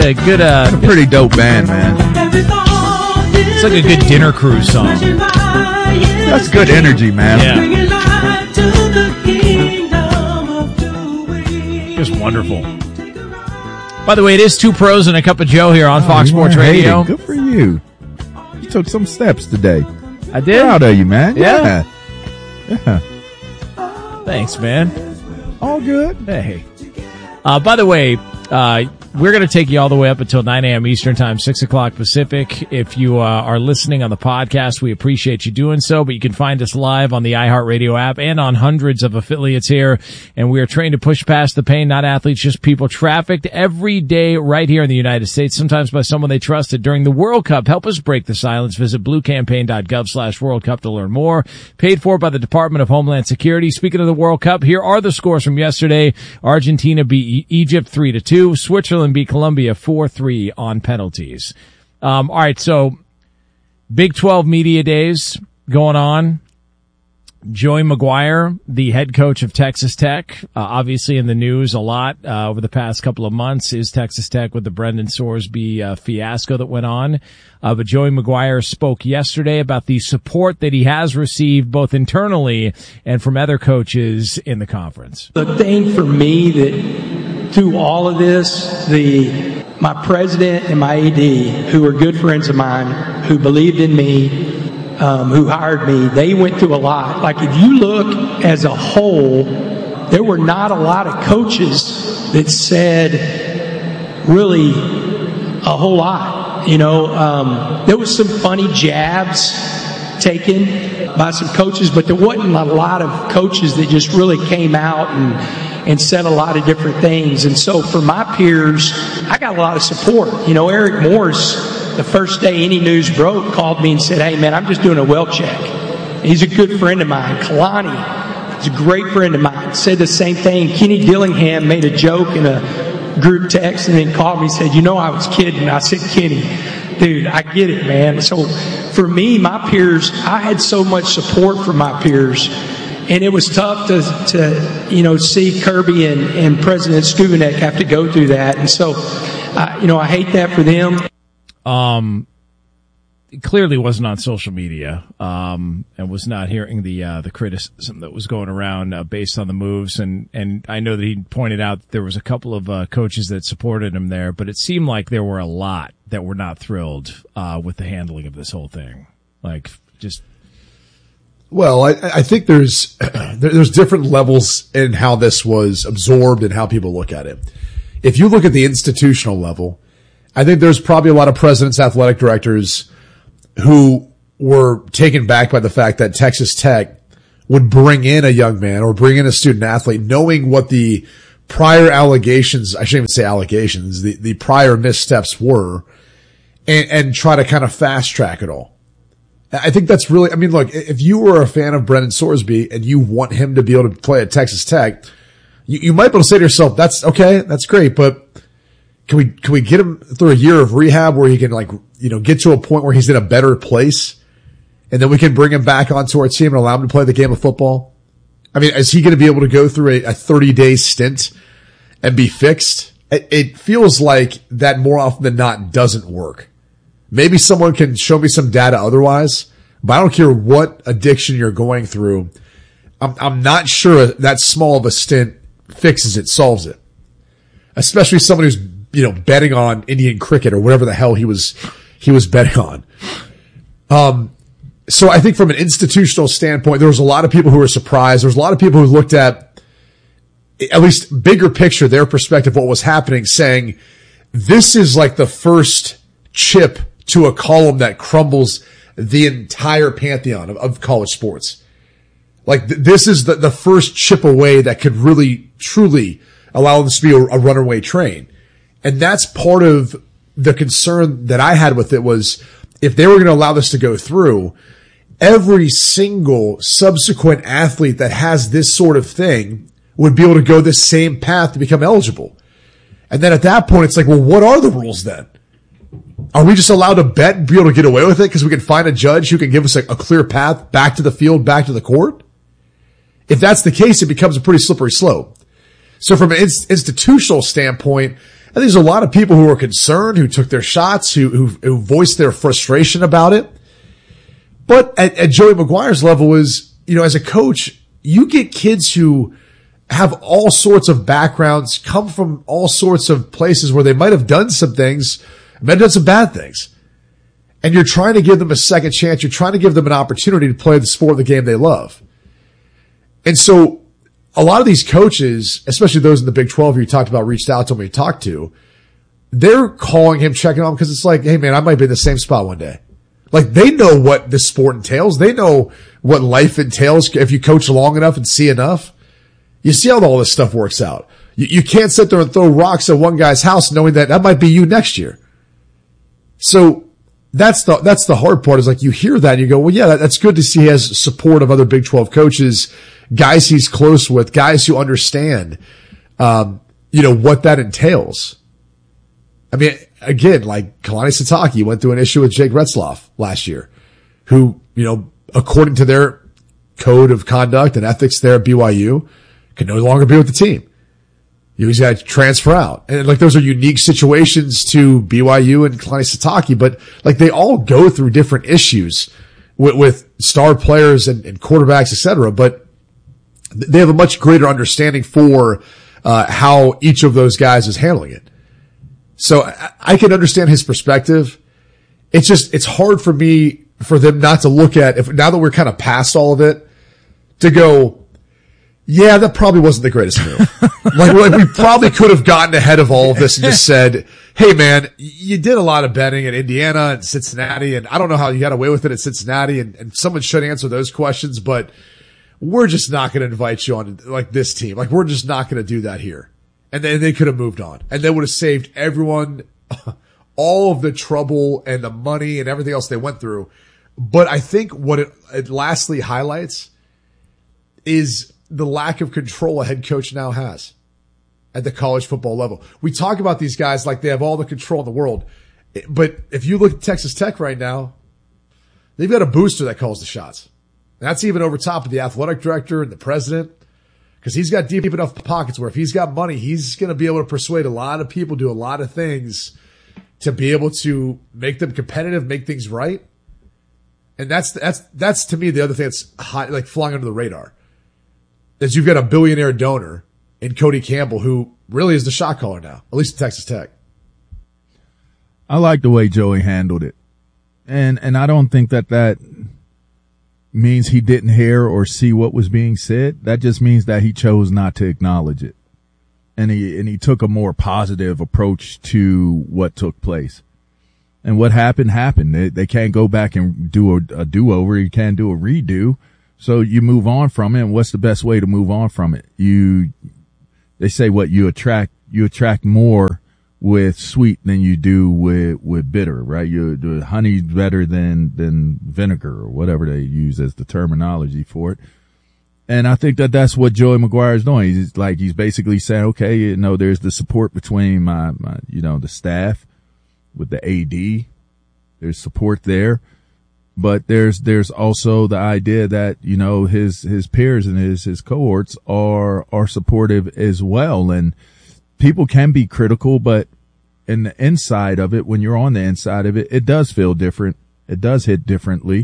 a good, a pretty dope band, man. It's like a good dinner cruise song. That's good energy, man. Yeah. Just wonderful. By the way, it is Two Pros and a Cup of Joe here on Fox Sports Radio. Good for you. You took some steps today. I did. Proud of you, man. Yeah. Yeah. Thanks, man. All good. Hey. By the way, we're going to take you all the way up until 9 a.m. Eastern Time, 6 o'clock Pacific. If you are listening on the podcast, we appreciate you doing so, but you can find us live on the iHeartRadio app and on hundreds of affiliates here. And we are trained to push past the pain, not athletes, just people trafficked every day right here in the United States, sometimes by someone they trusted during the World Cup. Help us break the silence. Visit bluecampaign.gov/World Cup to learn more. Paid for by the Department of Homeland Security. Speaking of the World Cup, here are the scores from yesterday. Argentina beat Egypt 3-2. Switzerland beat Colombia 4-3 on penalties. All right, so Big 12 media days going on. Joey McGuire, the head coach of Texas Tech, obviously in the news a lot over the past couple of months is Texas Tech with the Brendan Sorsby fiasco that went on. But Joey McGuire spoke yesterday about the support that he has received both internally and from other coaches in the conference. The thing for me that through all of this, my president and my AD, who are good friends of mine, who believed in me, who hired me, they went through a lot. Like if you look as a whole, there were not a lot of coaches that said really a whole lot. You know, there was some funny jabs taken by some coaches, but there wasn't a lot of coaches that just really came out and said a lot of different things. And so for my peers, I got a lot of support. You know, Eric Morris, the first day any news broke, called me and said, "Hey man, I'm just doing a well check." He's a good friend of mine. Kalani is a great friend of mine. Said the same thing. Kenny Dillingham made a joke in a group text and then called me and said, "You know I was kidding." I said, "Kenny, dude, I get it, man." So for me, my peers, I had so much support from my peers. And it was tough to you know, see Kirby and President Stuvenek have to go through that. And so, you know, I hate that for them. It clearly wasn't on social media, and was not hearing the criticism that was going around, based on the moves. And I know that he pointed out that there was a couple of, coaches that supported him there, but it seemed like there were a lot that were not thrilled, with the handling of this whole thing. Like, just. Well, I think there's different levels in how this was absorbed and how people look at it. If you look at the institutional level, I think there's probably a lot of presidents, athletic directors who were taken back by the fact that Texas Tech would bring in a young man or bring in a student athlete knowing what the prior allegations, I shouldn't even say allegations, the prior missteps were, and try to kind of fast track it all. I think that's really, I mean, look, if you were a fan of Brendan Sorsby and you want him to be able to play at Texas Tech, you might be able to say to yourself, that's okay, that's great, but can we get him through a year of rehab where he can, like, you know, get to a point where he's in a better place, and then we can bring him back onto our team and allow him to play the game of football? I mean, is he going to be able to go through a 30-day stint and be fixed? It feels like that more often than not doesn't work. Maybe someone can show me some data otherwise, but I don't care what addiction you're going through. I'm not sure that small of a stint fixes it, solves it. Especially someone who's, you know, betting on Indian cricket or whatever the hell he was betting on. So I think from an institutional standpoint, there was a lot of people who were surprised. There was a lot of people who looked at least bigger picture, their perspective, what was happening, saying this is like the first chip to a column that crumbles the entire pantheon of college sports. Like this is the first chip away that could really, truly allow this to be a runaway train. And that's part of the concern that I had with it was if they were going to allow this to go through, every single subsequent athlete that has this sort of thing would be able to go this same path to become eligible. And then at that point, it's like, well, what are the rules then? Are we just allowed to bet and be able to get away with it because we can find a judge who can give us a clear path back to the field, back to the court? If that's the case, it becomes a pretty slippery slope. So from an institutional standpoint, And there's a lot of people who are concerned, who took their shots, who voiced their frustration about it. But at Joey McGuire's level is, as a coach, you get kids who have all sorts of backgrounds, come from all sorts of places where they might have done some things, might have done some bad things. And you're trying to give them a second chance. You're trying to give them an opportunity to play the sport, the game they love. And so a lot of these coaches, especially those in the Big 12 who you talked about, reached out to me, talked to, they're calling him, checking on him because it's like, hey man, I might be in the same spot one day. Like they know what this sport entails. They know what life entails if you coach long enough and see enough. You see how all this stuff works out. You can't sit there and throw rocks at one guy's house knowing that might be you next year. So that's the hard part is like you hear that and you go, well, yeah, that's good to see he has support of other Big 12 coaches, guys he's close with, guys who understand, what that entails. I mean, again, like Kalani Sitake went through an issue with Jake Retzloff last year, who, according to their code of conduct and ethics there at BYU, can no longer be with the team. He's got to transfer out. And like those are unique situations to BYU and Kalani Sitake, but like they all go through different issues with star players and quarterbacks, et cetera. But they have a much greater understanding for how each of those guys is handling it. So I can understand his perspective. It's hard for me for them not to look at now that we're kind of past all of it to go, yeah, that probably wasn't the greatest move. like we probably could have gotten ahead of all of this and just said, hey man, you did a lot of betting at Indiana and Cincinnati, and I don't know how you got away with it at Cincinnati, and someone should answer those questions, but we're just not going to invite you on like this team. Like we're just not going to do that here. And then they could have moved on and they would have saved everyone all of the trouble and the money and everything else they went through. But I think what it lastly highlights is the lack of control a head coach now has at the college football level. We talk about these guys like they have all the control in the world. But if you look at Texas Tech right now, they've got a booster that calls the shots. That's even over top of the athletic director and the president, because he's got deep enough pockets where if he's got money, he's going to be able to persuade a lot of people to do a lot of things to be able to make them competitive, make things right. And that's to me the other thing that's hot, like flying under the radar, is you've got a billionaire donor in Cody Campbell, who really is the shot caller now, at least at Texas Tech. I like the way Joey handled it. And I don't think that means he didn't hear or see what was being said. That just means that he chose not to acknowledge it. And he took a more positive approach to what took place. And what happened. They can't go back and do a do-over. You can't do a redo. So you move on from it. And what's the best way to move on from it? They say you attract more with sweet than you do with bitter, right? The honey's better than vinegar or whatever they use as the terminology for it. And I think that's what Joey McGuire is doing. He's basically saying, okay, there's the support between my the staff with the AD. There's support there. But there's also the idea that, his peers and his cohorts are supportive as well. And people can be critical, but in the inside of it, when you're on the inside of it, it does feel different. It does hit differently.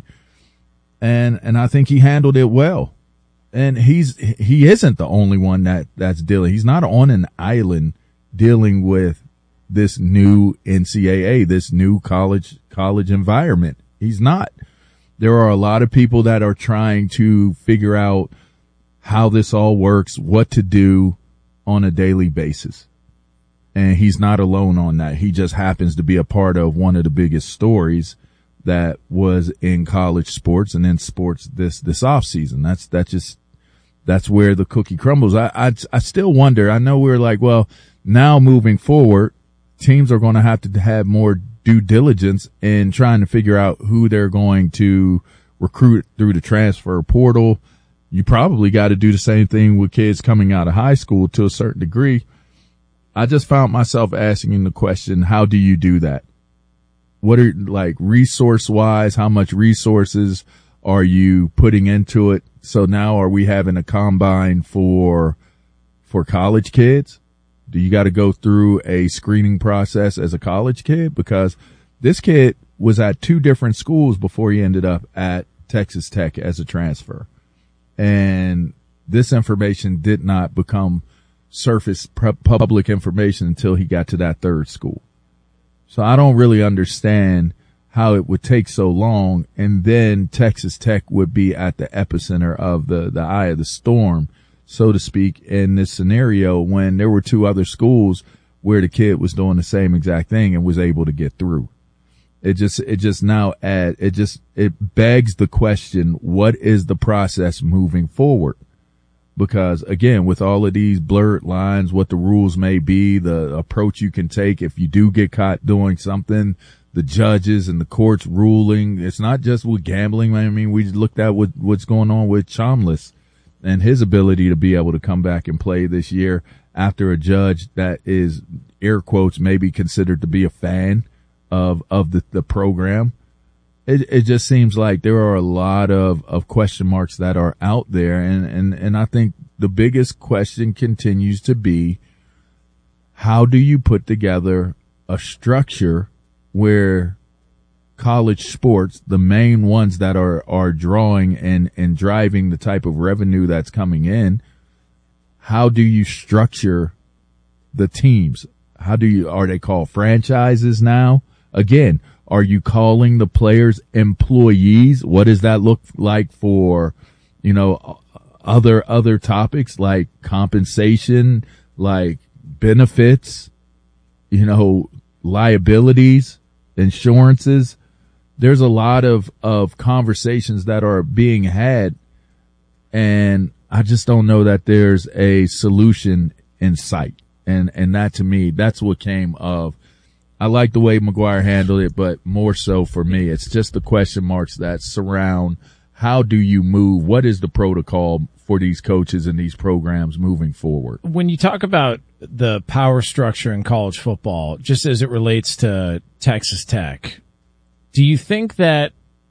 And I think he handled it well. And he isn't the only one that's dealing. He's not on an island dealing with this new NCAA, this new college environment. He's not. There are a lot of people that are trying to figure out how this all works, what to do on a daily basis. And he's not alone on that. He just happens to be a part of one of the biggest stories that was in college sports and in sports this off season. That's where the cookie crumbles. I still wonder. I know we're like, well, now moving forward, teams are going to have more due diligence in trying to figure out who they're going to recruit through the transfer portal. You probably got to do the same thing with kids coming out of high school to a certain degree. I just found myself asking the question, how do you do that? What are, like, resource wise, how much resources are you putting into it? So now are we having a combine for college kids? Do you got to go through a screening process as a college kid? Because this kid was at 2 different schools before he ended up at Texas Tech as a transfer. And this information did not become surface public information until he got to that 3rd school. So I don't really understand how it would take so long, and then Texas Tech would be at the epicenter of the eye of the storm, so to speak, in this scenario when there were 2 other schools where the kid was doing the same exact thing and was able to get through. It begs the question, what is the process moving forward? Because again, with all of these blurred lines, what the rules may be, the approach you can take if you do get caught doing something, the judges and the courts ruling, it's not just with gambling. I mean, we looked at what's going on with Chomless and his ability to be able to come back and play this year after a judge that is, air quotes, maybe considered to be a fan of the program. It just seems like there are a lot of question marks that are out there. And I think the biggest question continues to be, how do you put together a structure where college sports, the main ones that are drawing and driving the type of revenue that's coming in, how do you structure the teams? Are they called franchises now? Again, are you calling the players employees? What does that look like for, other topics like compensation, like benefits, liabilities, insurances? There's a lot of conversations that are being had, and I just don't know that there's a solution in sight. And that, to me, that's what came of. I like the way McGuire handled it, but more so for me, it's just the question marks that surround how do you move? What is the protocol for these coaches and these programs moving forward? When you talk about the power structure in college football, just as it relates to Texas Tech, do you think that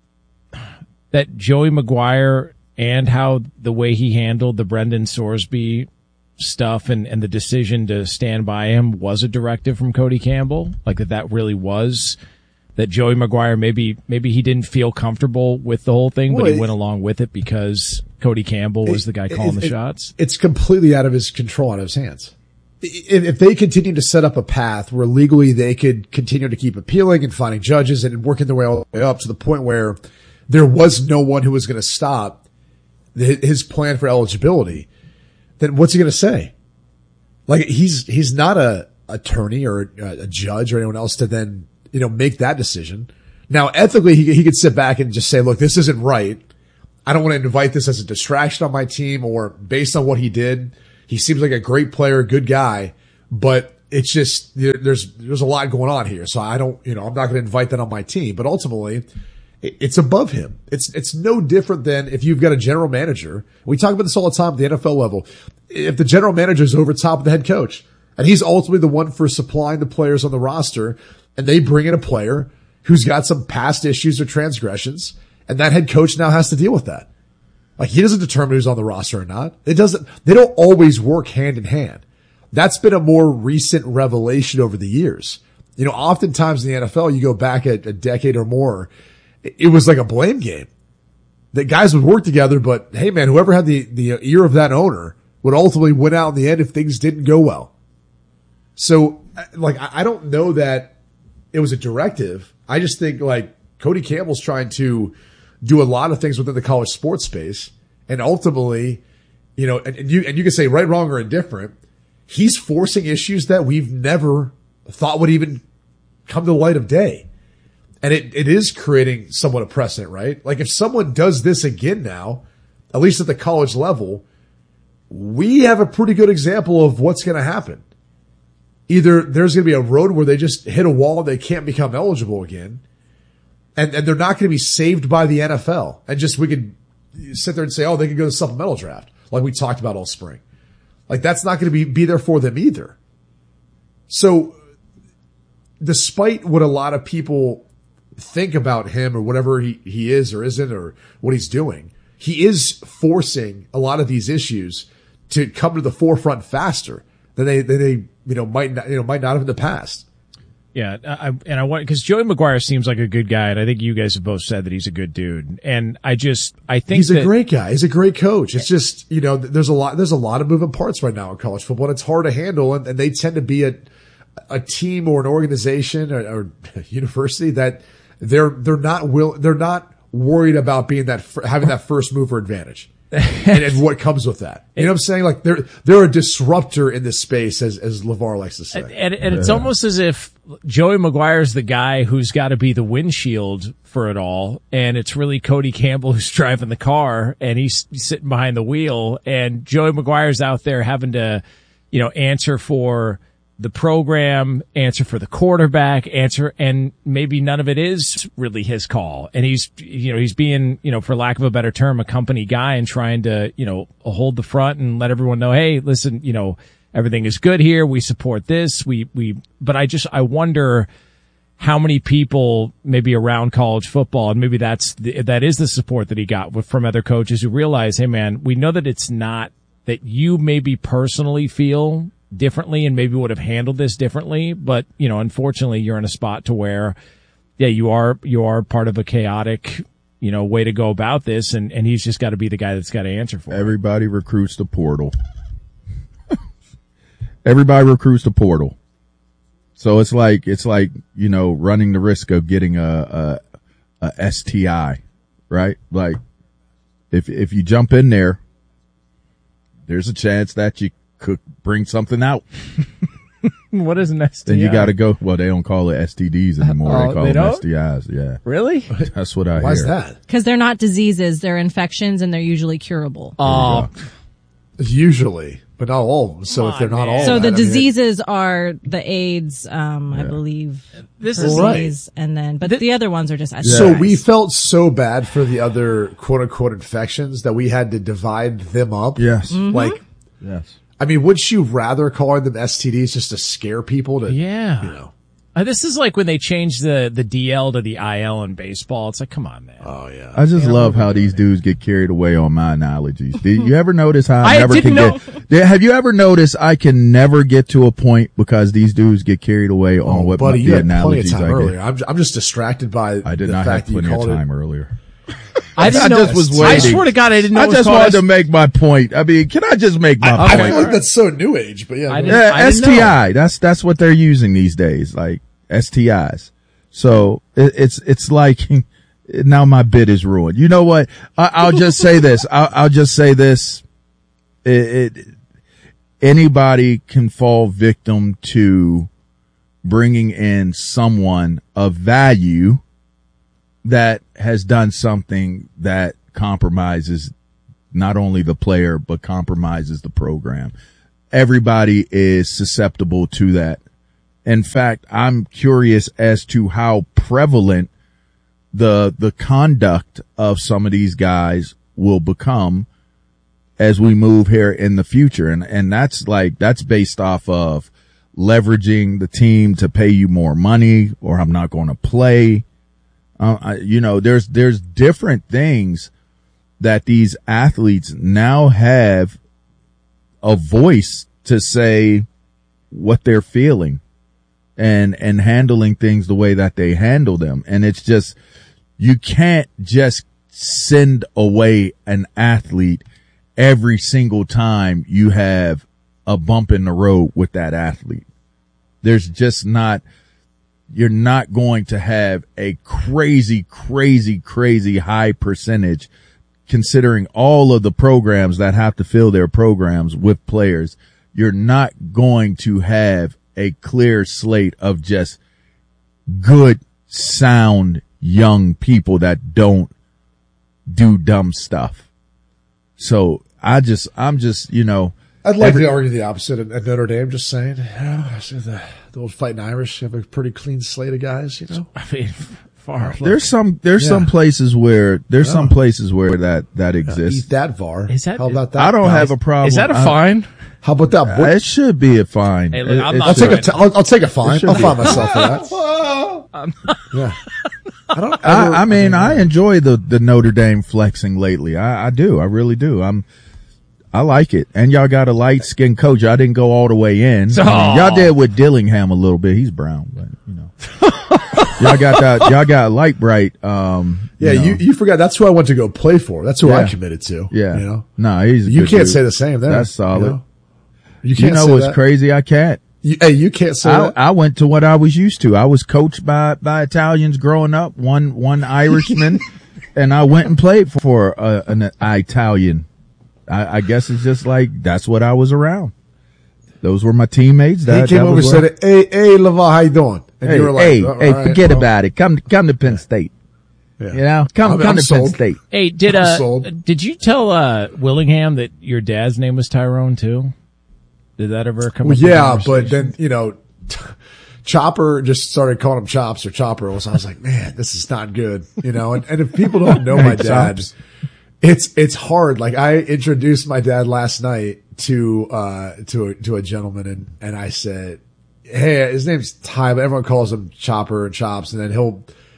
Joey McGuire and how the way he handled the Brendan Sorsby stuff and the decision to stand by him was a directive from Cody Campbell? Like that really was, that Joey McGuire, maybe he didn't feel comfortable with the whole thing, but he went along with it because Cody Campbell was the guy calling the shots? It's completely out of his control, out of his hands. If they continue to set up a path where legally they could continue to keep appealing and finding judges and working their way all the way up to the point where there was no one who was going to stop his plan for eligibility, then what's he going to say? Like, he's not a attorney or a judge or anyone else to then, make that decision. Now, ethically, he could sit back and just say, look, this isn't right. I don't want to invite this as a distraction on my team, or based on what he did. He seems like a great player, good guy, but it's just, there's a lot going on here. So I don't, I'm not going to invite that on my team, but ultimately it's above him. It's no different than if you've got a general manager. We talk about this all the time at the NFL level. If the general manager is over top of the head coach and he's ultimately the one for supplying the players on the roster, and they bring in a player who's got some past issues or transgressions, and that head coach now has to deal with that. Like, he doesn't determine who's on the roster or not. They don't always work hand in hand. That's been a more recent revelation over the years. Oftentimes in the NFL, you go back a decade or more, it was like a blame game. The guys would work together, but hey man, whoever had the ear of that owner would ultimately win out in the end if things didn't go well. So, I don't know that it was a directive. I just think Cody Campbell's trying to do a lot of things within the college sports space, and ultimately, and you can say right, wrong, or indifferent, he's forcing issues that we've never thought would even come to the light of day. And it is creating somewhat a precedent, right? Like, if someone does this again now, at least at the college level, we have a pretty good example of what's going to happen. Either there's going to be a road where they just hit a wall and they can't become eligible again, and they're not going to be saved by the NFL. And just, we could sit there and say, oh, they could go to the supplemental draft, like we talked about all spring. Like, that's not going to be there for them either. So, despite what a lot of people think about him or whatever he is or isn't or what he's doing, he is forcing a lot of these issues to come to the forefront faster than they might not have in the past. Yeah, I want, because Joey McGuire seems like a good guy, and I think you guys have both said that he's a good dude. And I think he's a great guy. He's a great coach. It's just, there's a lot of moving parts right now in college football, and it's hard to handle. And they tend to be a team or an organization or university that they're not worried about being having that first mover advantage. and what comes with that. You know what I'm saying? Like they're a disruptor in this space, as LeVar likes to say. And it's almost as if Joey McGuire's the guy who's got to be the windshield for it all, and it's really Cody Campbell who's driving the car, and he's sitting behind the wheel, and Joey McGuire's out there having to, answer for the program, answer for the quarterback, and maybe none of it is really his call. And he's being, for lack of a better term, a company guy and trying to, hold the front and let everyone know, hey, listen, everything is good here. We support this. But I wonder how many people maybe around college football, and maybe that is the support that he got from other coaches who realize, hey man, we know that it's not that you maybe personally feel differently and maybe would have handled this differently, but unfortunately you're in a spot to where you are part of a chaotic way to go about this, and he's just got to be the guy that's got to answer for it. Everybody recruits the portal. Everybody recruits the portal. So it's like running the risk of getting a STI, right? Like if you jump in there, there's a chance that you could bring something out. What is an STI? Then you got to go. Well, they don't call it STDs anymore. They call them STIs. Yeah. Really? That's what I hear. Why is that? Because they're not diseases. They're infections, and they're usually curable. Oh. Usually, but not all of them. So if they're not all, so the diseases are the AIDS, I believe. This is right. And then, but the other ones are just STIs. So we felt so bad for the other quote unquote infections that we had to divide them up. Yes. Mm-hmm. Like, yes. I mean, would you rather call them STDs just to scare people? This is like when they changed the DL to the IL in baseball. It's like, come on, man. Oh yeah. I just love how these dudes get carried away on my analogies. Did you ever notice how I never can get? Have you ever noticed I can never get to a point because these dudes get carried away on what buddy, the analogies plenty of time I earlier. get? I'm just distracted by I did the not fact have plenty that you of called time earlier. I just was waiting. I swear to God, I didn't know. I just wanted to make my point. I mean, can I just make my point? I feel like that's so new age, but I didn't STI. That's what they're using these days, like STIs. So it's like now my bit is ruined. You know what? I'll just say this. I'll just say this. Anybody can fall victim to bringing in someone of value that has done something that compromises not only the player, but compromises the program. Everybody is susceptible to that. In fact, I'm curious as to how prevalent the conduct of some of these guys will become as we move here in the future. And that's based off of leveraging the team to pay you more money, or I'm not going to play. There's different things that these athletes now have a voice to say what they're feeling and handling things the way that they handle them. And it's just, you can't just send away an athlete every single time you have a bump in the road with that athlete. There's just not, you're not going to have a crazy high percentage, considering all of the programs that have to fill their programs with players. You're not going to have a clear slate of just good, sound, young people that don't do dumb stuff. So I'm just, I'd like to argue the opposite at Notre Dame, just saying, the old Fighting Irish have a pretty clean slate of guys, I mean, far. There's some places where that exists. Eat that, VAR. How about that? I don't have a problem. Is that a fine? How about that? It should be a fine. Hey, look, I'm not I'll take a fine. I'll fine myself for that. Yeah. I I enjoy the Notre Dame flexing lately. I do. I really do. I like it. And y'all got a light skinned coach. I didn't go all the way in. Y'all did with Dillingham a little bit. He's brown, but you know. Y'all got light bright. You forgot. That's who I went to go play for. That's who I committed to. Yeah. You know? No, he's a you good can't dude. say the same there. That's solid. You can't say what's that. crazy? I can't. You can't say that. I went to what I was used to. I was coached by Italians growing up, one Irishman, and I went and played for an Italian. I guess it's just like, that's what I was around. Those were my teammates. He came over and said, hey, Lavar, how you doing? And you were like, forget about it. Come to Penn State. Yeah. You know, come to Penn State. Hey, did you tell Willingham that your dad's name was Tyrone too? Did that ever come up? Yeah, but then, Chopper just started calling him Chops or Chopper. So I was like, man, this is not good. And if people don't know my dad, it's hard. Like, I introduced my dad last night to a gentleman and I said, hey, his name's Ty, but everyone calls him Chopper and Chops. And then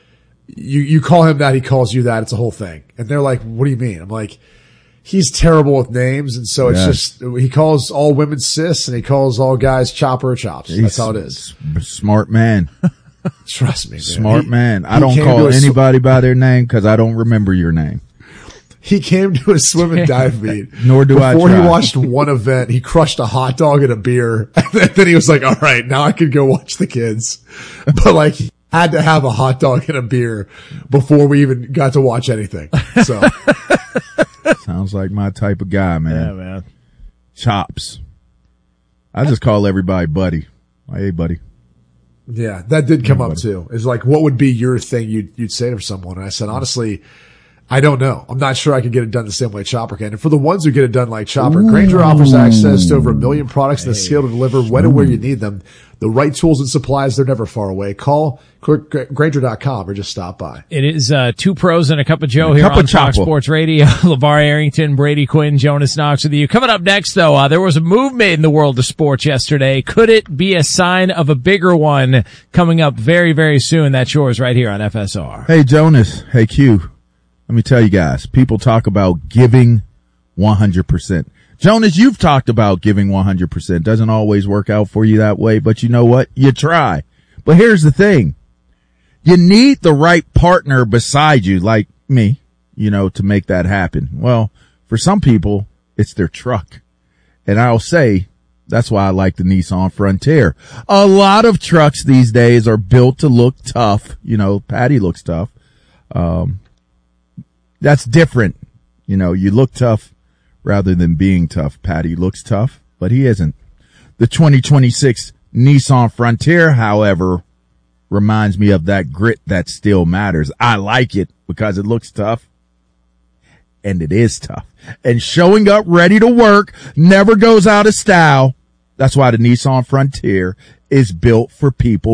you call him that, he calls you that. It's a whole thing. And they're like, what do you mean? I'm like, he's terrible with names. And so it's just, he calls all women sis and he calls all guys Chopper or Chops. That's how it is. Smart man. Trust me, man. Smart man. I don't call anybody by their name because I don't remember your name. He came to a swim and dive meet. Nor do I Before try. he watched one event, he crushed a hot dog and a beer. And then he was like, all right, now I can go watch the kids. But like, he had to have a hot dog and a beer before we even got to watch anything. So. Sounds like my type of guy, man. Yeah, man. Chops. I just call everybody buddy. Hey, buddy. Yeah, that did come up too. It's like, what would be your thing you'd say to someone? And I said, honestly, I don't know. I'm not sure I could get it done the same way Chopper can. And for the ones who get it done like Chopper, Grainger offers access to over 1 million products and the skill to deliver when and where you need them. The right tools and supplies, they're never far away. Call Grainger.com or just stop by. It is Two Pros and a Cup of Joe here on Fox Sports Radio. LeVar Arrington, Brady Quinn, Jonas Knox with you. Coming up next, though, there was a move made in the world of sports yesterday. Could it be a sign of a bigger one coming up very, very soon? That's yours right here on FSR. Hey, Jonas. Hey, Q. Let me tell you guys, people talk about giving 100%. Jonas, you've talked about giving 100%. Doesn't always work out for you that way, but you know what? You try. But here's the thing. You need the right partner beside you, like me, to make that happen. Well, for some people, it's their truck. And I'll say, that's why I like the Nissan Frontier. A lot of trucks these days are built to look tough. Patty looks tough. That's different. You look tough rather than being tough. Patty looks tough, but he isn't. The 2026 Nissan Frontier, however, reminds me of that grit that still matters. I like it because it looks tough, and it is tough. And showing up ready to work never goes out of style. That's why the Nissan Frontier is built for people